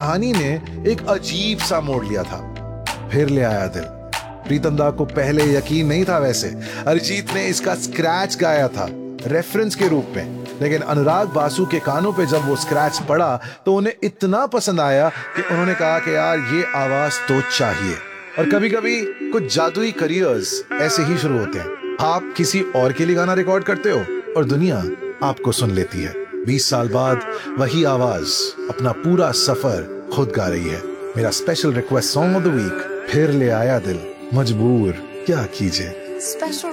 कहानी ने एक अजीब सा मोड़ लिया था। फिर ले आया दिल। प्रीतम दा को पहले यकीन नहीं था वैसे। अरिजीत ने इसका स्क्रैच गाया था रेफरेंस के रूप में, लेकिन अनुराग बासु के कानों पे जब वो स्क्रैच पड़ा तो उन्हें इतना पसंद आया कि उन्होंने कहा कि यार ये आवाज तो चाहिए। और कभी कभी कुछ जादुई करियर्स ऐसे ही शुरू होते हैं। आप किसी और के लिए गाना रिकॉर्ड करते हो और दुनिया आपको सुन लेती है। 20 साल बाद वही आवाज अपना पूरा सफर खुद गा रही है। मेरा special request song of the week, फिर ले आया दिल। मजबूर क्या कीजिए।